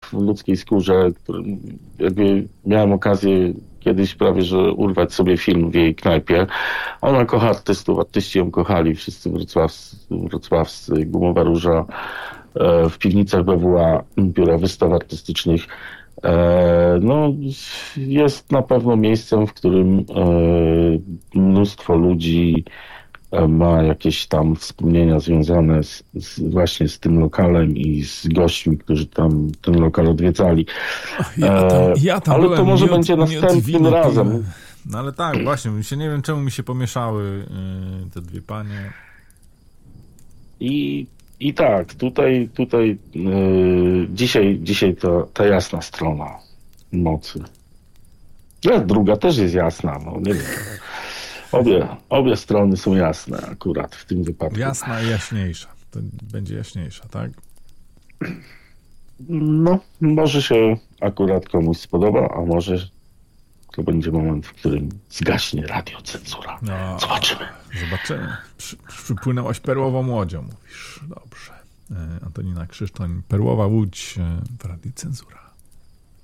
w ludzkiej skórze, jakby miałem okazję kiedyś prawie, że urwać sobie film w jej knajpie. Ona kocha artystów, artyści ją kochali, wszyscy wrocławscy, Gumowa Róża, w piwnicach BWA, Biura Wystaw Artystycznych. No, jest na pewno miejscem, w którym mnóstwo ludzi ma jakieś tam wspomnienia związane właśnie z tym lokalem i z gośćmi, którzy tam ten lokal odwiedzali. Ja tam ale byłem, to może będzie następnym razem. Piłem. No ale tak, właśnie, nie wiem czemu mi się pomieszały te dwie panie. I tak, tutaj dzisiaj to ta jasna strona mocy. Druga też jest jasna, no nie wiem. Obie strony są jasne akurat w tym wypadku. Jasna i jaśniejsza. To będzie jaśniejsza, tak? No, może się akurat komuś spodoba, a może to będzie moment, w którym zgaśnie radiocenzura. No, Zobaczymy. Przypłynęłaś perłową łodzią, mówisz. Dobrze. Antonina Krzysztoń, Perłowa Łódź w Radiu Cenzura.